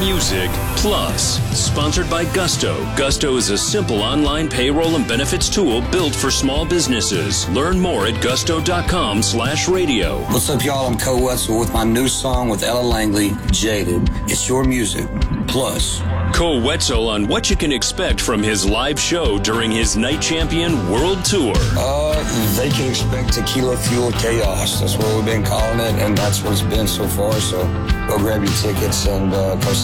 Music Plus. Sponsored by Gusto. Gusto is a simple online payroll and benefits tool built for small businesses. Learn more at gusto.com/radio. What's up, y'all? I'm Cole Wetzel with my new song with Ella Langley, Jaded. It's your music plus. Cole Wetzel on what you can expect from his live show during his Night Champion World Tour. They can expect tequila fuel chaos. That's what we've been calling it, and that's what it's been so far. So go grab your tickets and come